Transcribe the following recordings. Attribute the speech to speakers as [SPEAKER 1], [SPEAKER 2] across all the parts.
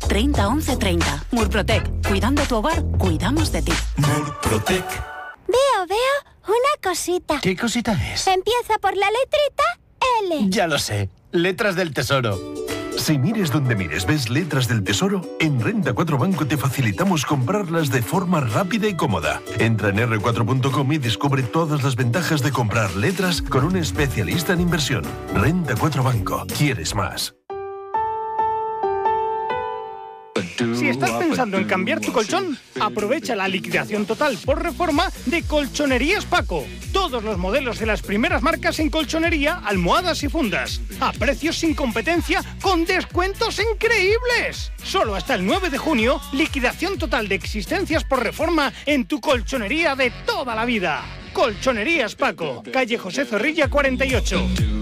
[SPEAKER 1] 30 11 30. Murprotec. Cuidando tu hogar, cuidamos de ti.
[SPEAKER 2] Murprotec.
[SPEAKER 3] Veo una cosita.
[SPEAKER 4] ¿Qué cosita es?
[SPEAKER 3] Empieza por la letrita L.
[SPEAKER 4] Ya lo sé. Letras del Tesoro.
[SPEAKER 2] Si mires donde mires, ves letras del Tesoro, en Renta 4 Banco te facilitamos comprarlas de forma rápida y cómoda. Entra en r4.com y descubre todas las ventajas de comprar letras con un especialista en inversión. Renta 4 Banco. ¿Quieres más?
[SPEAKER 5] Si estás pensando en cambiar tu colchón, aprovecha la liquidación total por reforma de Colchonerías Paco. Todos los modelos de las primeras marcas en colchonería, almohadas y fundas. A precios sin competencia, con descuentos increíbles. Solo hasta el 9 de junio, liquidación total de existencias por reforma en tu colchonería de toda la vida. Colchonerías Paco, calle José Zorrilla 48.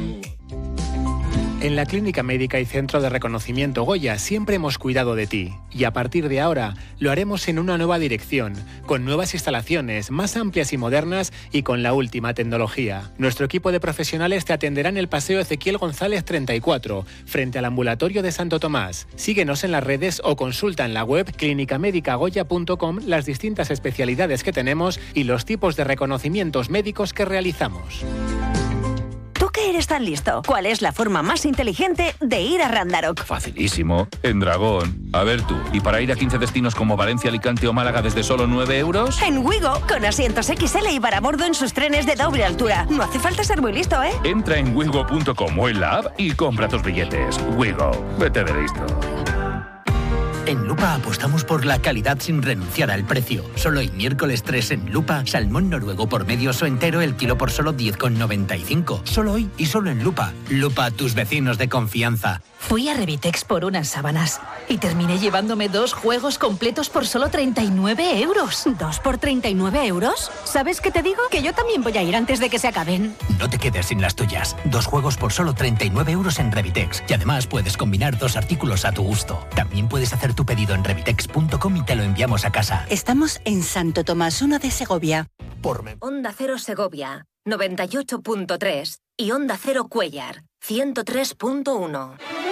[SPEAKER 6] En la Clínica Médica y Centro de Reconocimiento Goya siempre hemos cuidado de ti y a partir de ahora lo haremos en una nueva dirección, con nuevas instalaciones más amplias y modernas y con la última tecnología. Nuestro equipo de profesionales te atenderá en el Paseo Ezequiel González 34, frente al Ambulatorio de Santo Tomás. Síguenos en las redes o consulta en la web clinicamedicagoya.com las distintas especialidades que tenemos y los tipos de reconocimientos médicos que realizamos.
[SPEAKER 7] ¿Tú que eres tan listo? ¿Cuál es la forma más inteligente de ir a Randarock?
[SPEAKER 8] Facilísimo, en Dragón. A ver tú, ¿y para ir a 15 destinos como Valencia, Alicante o Málaga desde solo 9 euros?
[SPEAKER 7] En Wigo, con asientos XL y para bordo en sus trenes de doble altura. No hace falta ser muy listo, ¿eh?
[SPEAKER 8] Entra en wigo.com o en la app y compra tus billetes. Wigo, vete de listo.
[SPEAKER 9] En Lupa apostamos por la calidad sin renunciar al precio. Solo hoy miércoles 3 en Lupa, salmón noruego por medio o entero el kilo por solo 10,95. Solo hoy y solo en Lupa. Lupa, tus vecinos de confianza.
[SPEAKER 10] Fui a Revitex por unas sábanas y terminé llevándome 2 juegos completos por solo 39 euros.
[SPEAKER 1] ¿2 por 39 euros? ¿Sabes qué te digo? Que yo también voy a ir antes de que se acaben.
[SPEAKER 9] No te quedes sin las tuyas. 2 juegos por solo 39 euros en Revitex. Y además puedes combinar 2 artículos a tu gusto. También puedes hacer tu pedido en revitex.com y te lo enviamos a casa.
[SPEAKER 11] Estamos en Santo Tomás 1 de Segovia.
[SPEAKER 12] Onda Cero Segovia, 98.3 y Onda Cero Cuéllar, 103.1.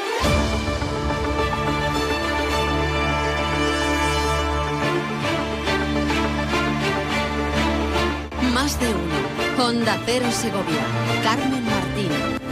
[SPEAKER 13] Más de uno. Onda Cero Segovia. Carmen Martín.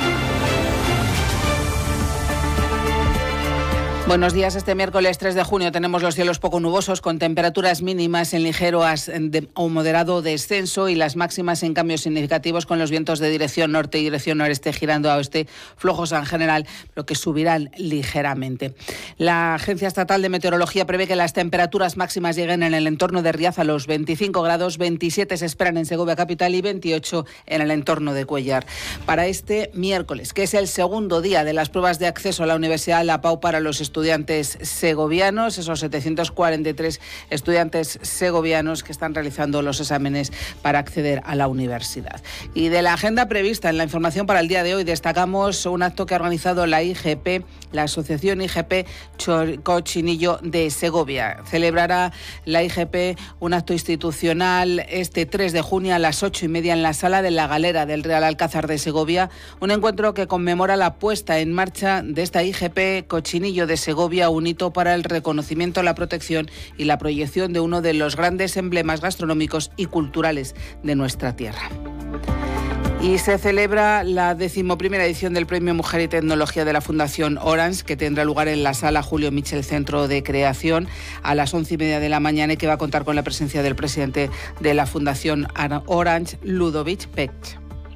[SPEAKER 14] Buenos días. Este miércoles 3 de junio tenemos los cielos poco nubosos con temperaturas mínimas en ligero o moderado descenso y las máximas en cambios significativos con los vientos de dirección norte y dirección noreste girando a oeste flojos en general, pero que subirán ligeramente. La Agencia Estatal de Meteorología prevé que las temperaturas máximas lleguen en el entorno de Riaz a los 25 grados, 27 se esperan en Segovia capital y 28 en el entorno de Cuéllar. Para este miércoles, que es el segundo día de las pruebas de acceso a la Universidad La Pau para los estudiantes segovianos, esos 743 estudiantes segovianos que están realizando los exámenes para acceder a la universidad. Y de la agenda prevista en la información para el día de hoy destacamos un acto que ha organizado la IGP, la Asociación IGP Cochinillo de Segovia. Celebrará la IGP un acto institucional este 3 de junio a las 8:30 en la sala de la Galera del Real Alcázar de Segovia, un encuentro que conmemora la puesta en marcha de esta IGP Cochinillo de Segovia, un hito para el reconocimiento, la protección y la proyección de uno de los grandes emblemas gastronómicos y culturales de nuestra tierra. Y se celebra la 11ª edición del Premio Mujer y Tecnología de la Fundación Orange, que tendrá lugar en la Sala Julio Michel Centro de Creación a las 11:30 de la mañana y que va a contar con la presencia del presidente de la Fundación Orange, Ludovic Pech.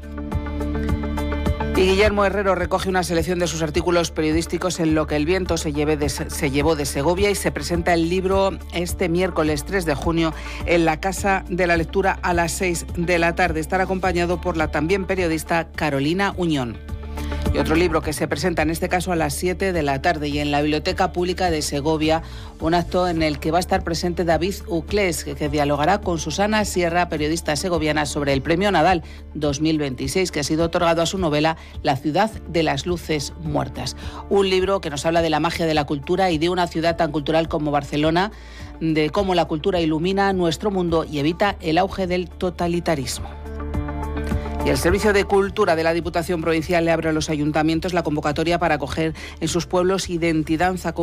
[SPEAKER 14] Y Guillermo Herrero recoge una selección de sus artículos periodísticos en Lo que el viento se llevó de Segovia y se presenta el libro este miércoles 3 de junio en la Casa de la Lectura a las 6 de la tarde. Estará acompañado por la también periodista Carolina Uñón. Y otro libro que se presenta en este caso a las 7 de la tarde y en la Biblioteca Pública de Segovia, un acto en el que va a estar presente David Uclés, que dialogará con Susana Sierra, periodista segoviana, sobre el Premio Nadal 2026, que ha sido otorgado a su novela La ciudad de las luces muertas. Un libro que nos habla de la magia de la cultura y de una ciudad tan cultural como Barcelona, de cómo la cultura ilumina nuestro mundo y evita el auge del totalitarismo. Y el Servicio de Cultura de la Diputación Provincial le abre a los ayuntamientos la convocatoria para acoger en sus pueblos Identidanza